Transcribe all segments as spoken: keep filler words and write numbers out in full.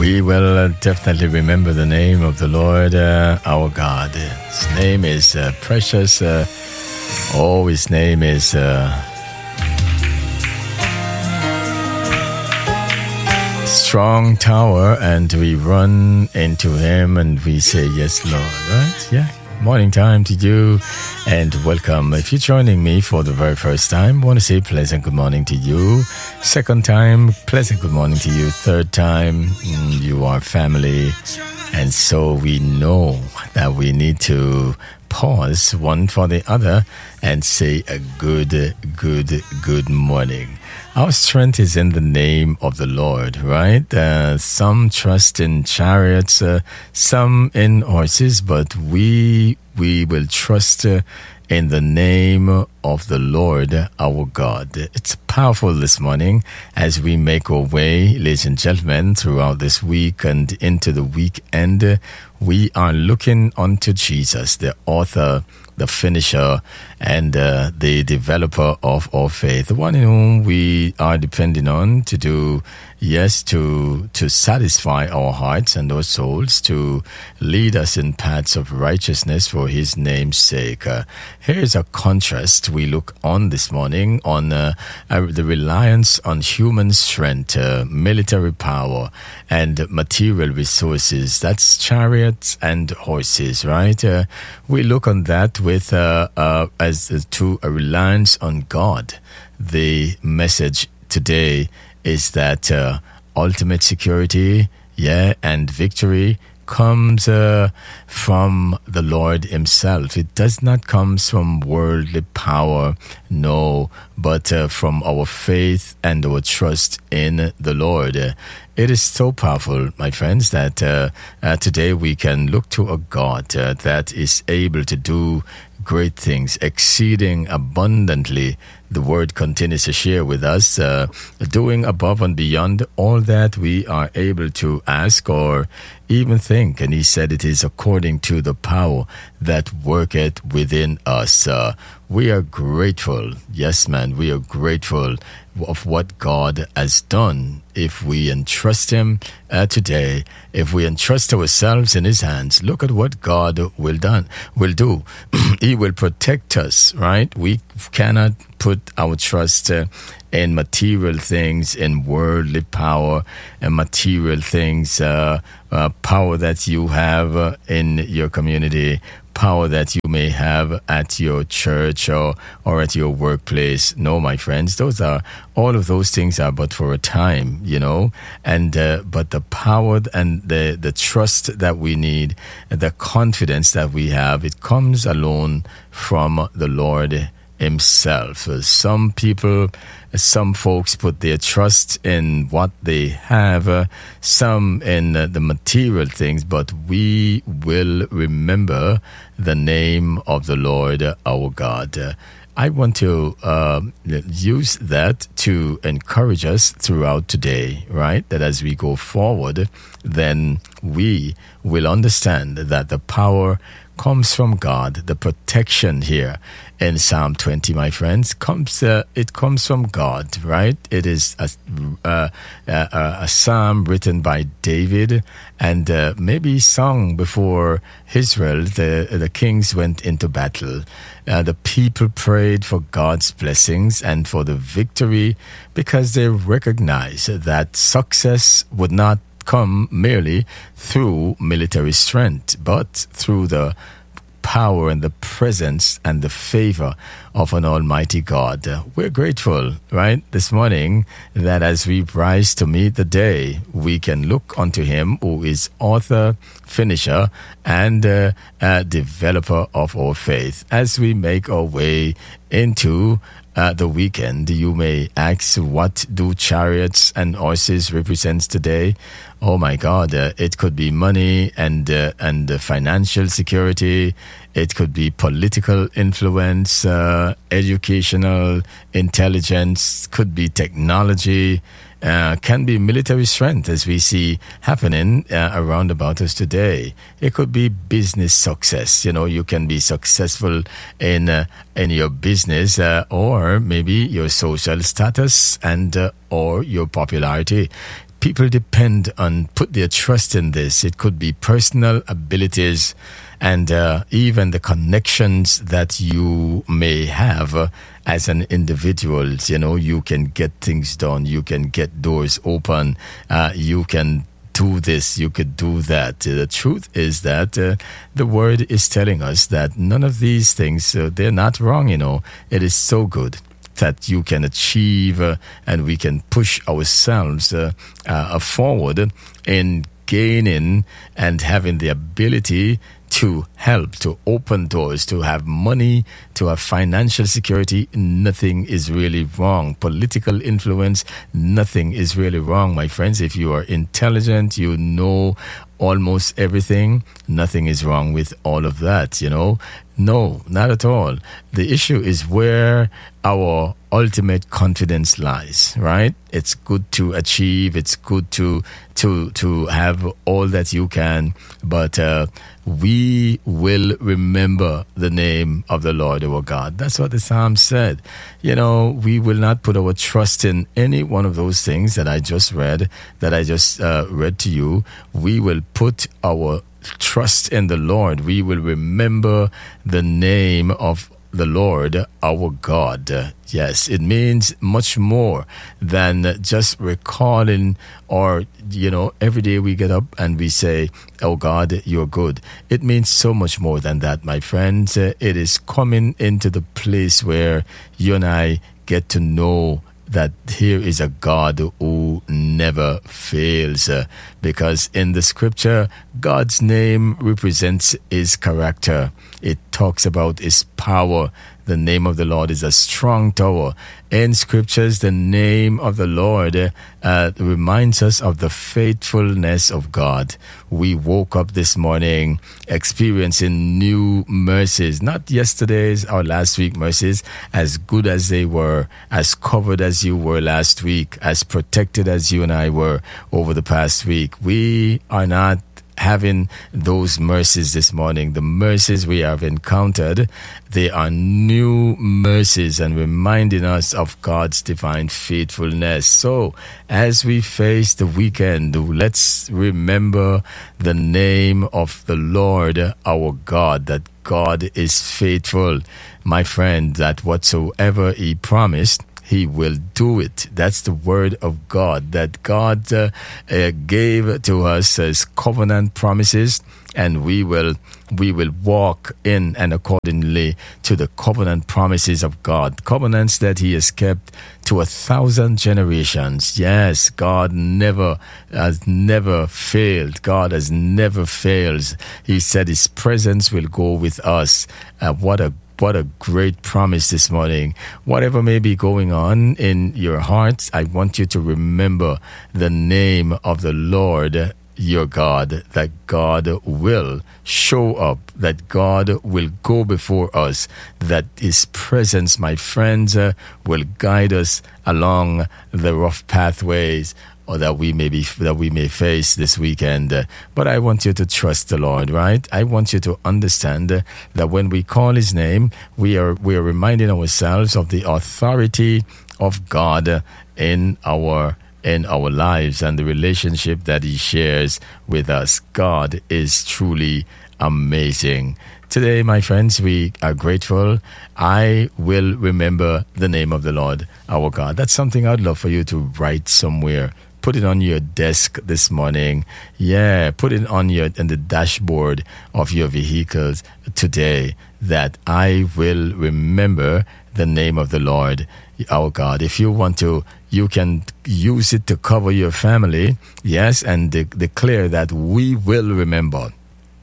we will uh, definitely remember the name of the Lord uh, our God. His name is uh, precious. Uh, oh, His name is uh, strong tower, and we run into Him and we say, yes, Lord, right? Yeah. Morning time to you and welcome. If you're joining me for the very first time, I want to say pleasant good morning to you. Second time, pleasant good morning to you. Third time, you are family. And so we know that we need to pause one for the other and say a good, good, good morning. Our strength is in the name of the Lord, right? Uh, some trust in chariots, uh, some in horses, but we we will trust uh, in the name of the Lord our God. It's powerful this morning as we make our way, ladies and gentlemen, throughout this week and into the weekend. We are looking unto Jesus, the author, the finisher, and uh, the developer of our faith, the one in whom we are depending on to do, yes, to to satisfy our hearts and our souls, to lead us in paths of righteousness for His name's sake. Uh, here's a contrast we look on this morning on uh, uh, the reliance on human strength, uh, military power, and material resources. That's chariots and horses, right? Uh, we look on that with uh, uh, as uh, to a reliance on God. The message today is that uh, ultimate security, yeah, and victory comes uh, from the Lord Himself. It does not come from worldly power, no, but uh, from our faith and our trust in the Lord. Uh, it is so powerful, my friends, that uh, uh, today we can look to a God uh, that is able to do great things, exceeding abundantly. The word continues to share with us, uh, doing above and beyond all that we are able to ask or even think. And He said it is according to the power that worketh within us. Uh, we are grateful. Yes, man, we are grateful of what God has done. If we entrust Him uh, today, if we entrust ourselves in His hands, look at what God will done will do. He will protect us, right? We cannot put our trust uh, in material things, in worldly power, and material things, uh, uh, power that you have uh, in your community, power that you may have at your church or, or at your workplace. No, my friends, those are, all of those things are but for a time, you know, and, uh, but the power and the, the trust that we need, the confidence that we have, it comes alone from the Lord Himself. Some people, some folks put their trust in what they have, uh, some in uh, the material things, but we will remember the name of the Lord our God. Uh, I want to uh, use that to encourage us throughout today, right? That as we go forward, then we will understand that the power comes from God. The protection here in Psalm twenty, my friends, comes uh, it comes from God, right? It is a, uh, a, a psalm written by David and uh, maybe sung before Israel, the, the kings went into battle. Uh, the people prayed for God's blessings and for the victory because they recognized that success would not come merely through military strength, but through the power and the presence and the favor of an almighty God. We're grateful, right, this morning that as we rise to meet the day, we can look unto Him who is author, finisher, and uh, uh, developer of our faith. As we make our way into uh, the weekend, you may ask, what do chariots and horses represent today? Oh my God, uh, it could be money and uh, and uh, financial security. It could be political influence, uh, educational intelligence, could be technology, uh, can be military strength, as we see happening uh, around about us today. It could be business success. You know, you can be successful in uh, in your business, uh, or maybe your social status and uh, or your popularity. people depend on, put their trust in this. It could be personal abilities and uh, even the connections that you may have uh, as an individual. You know, you can get things done. You can get doors open. Uh, you can do this. You could do that. Uh, the truth is that uh, the word is telling us that none of these things, uh, they're not wrong, you know. It is so good that you can achieve uh, and we can push ourselves uh, uh, forward in gaining and having the ability to help, to open doors, to have money, to have financial security. Nothing is really wrong. Political influence, nothing is really wrong, my friends. If you are intelligent, you know almost everything, nothing is wrong with all of that, you know. No, not at all. The issue is where our ultimate confidence lies, right? It's good to achieve, it's good to to to have all that you can, but uh, we will remember the name of the Lord our God. That's what the Psalm said. You know, we will not put our trust in any one of those things that I just read, that I just uh, read to you. We will put our trust in the Lord. We will remember the name of the Lord our God. Yes, it means much more than just recalling, or, you know, every day we get up and we say, oh God, you're good. It means so much more than that, my friends. Uh, it is coming into the place where you and I get to know that here is a God who never fails, uh, because in the scripture, God's name represents his character. It talks about his power. The name of the Lord is a strong tower. In scriptures, the name of the Lord uh, reminds us of the faithfulness of God. We woke up this morning experiencing new mercies, not yesterday's or last week mercies, as good as they were, as covered as you were last week, as protected as you and I were over the past week. We are not having those mercies this morning. The mercies we have encountered, they are new mercies and reminding us of God's divine faithfulness. So as we face the weekend, let's remember the name of the Lord our God, that God is faithful, my friend, that whatsoever he promised, he will do it. That's the word of God, that God uh, uh, gave to us as covenant promises, and we will we will walk in and accordingly to the covenant promises of God, covenants that he has kept to a thousand generations. Yes, God never has never failed. God has never failed. He said his presence will go with us. Uh, what a What a great promise this morning. Whatever may be going on in your heart, I want you to remember the name of the Lord your God, that God will show up, that God will go before us, that his presence, my friends, uh, will guide us along the rough pathways or that we may be that we may face this weekend. Uh, but I want you to trust the Lord, right? I want you to understand uh, that when we call his name, we are we are reminding ourselves of the authority of God uh, in our in our lives and the relationship that he shares with us. God is truly amazing. Today, my friends, we are grateful. I will remember the name of the Lord our God. That's something I'd love for you to write somewhere. Put it on your desk this morning. Yeah, put it on your in the dashboard of your vehicles today, that I will remember the name of the Lord our God. If you want to, you can use it to cover your family, yes, and de- declare that we will remember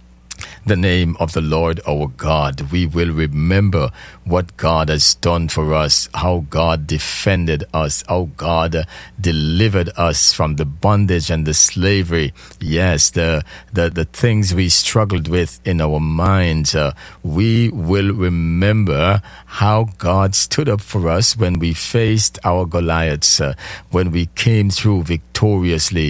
the name of the Lord our God. We will remember what God has done for us, how God defended us, how God delivered us from the bondage and the slavery. Yes, the the, the things we struggled with in our minds. Uh, we will remember how God stood up for us when we faced our Goliaths, uh, when we came through victoriously.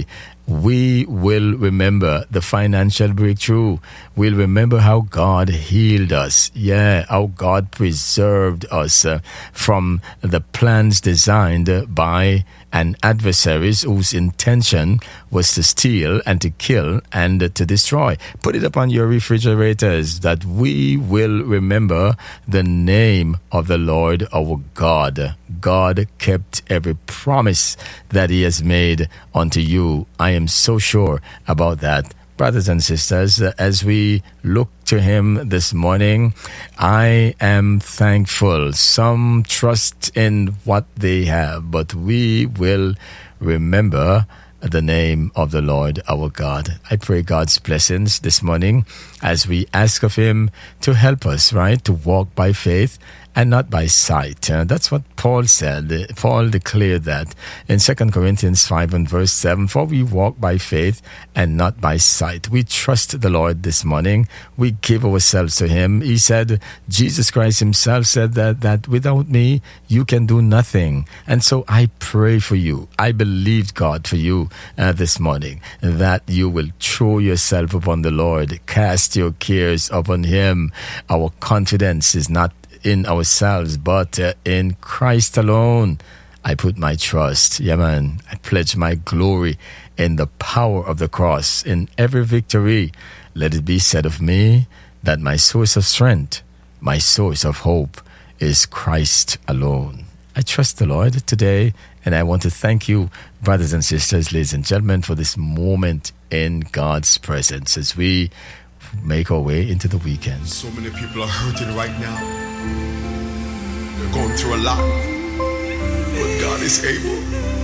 We will remember the financial breakthrough. We'll remember how God healed us. Yeah, how God preserved us uh, from the plans designed by and adversaries whose intention was to steal and to kill and to destroy. Put it upon your refrigerators that we will remember the name of the Lord our God. God kept every promise that he has made unto you. I am so sure about that. Brothers and sisters, as we look to him this morning, I am thankful. Some trust in what they have, but we will remember the name of the Lord our God. I pray God's blessings this morning as we ask of him to help us, right, to walk by faith and not by sight. Uh, that's what Paul said. Paul declared that in Second Corinthians five and verse seven, for we walk by faith and not by sight. We trust the Lord this morning. We give ourselves to him. He said, Jesus Christ himself said that, that without me, you can do nothing. And so I pray for you. I believe God for you uh, this morning, that you will throw yourself upon the Lord, cast your cares upon him. Our confidence is not in ourselves, but uh, in Christ alone. I put my trust. Yeah, man. I pledge my glory in the power of the cross. In every victory, let it be said of me that my source of strength, my source of hope is Christ alone. I trust the Lord today, and I want to thank you, brothers and sisters, ladies and gentlemen, for this moment in God's presence as we make our way into the weekend. So many people are hurting right now. They're going through a lot, but God is able.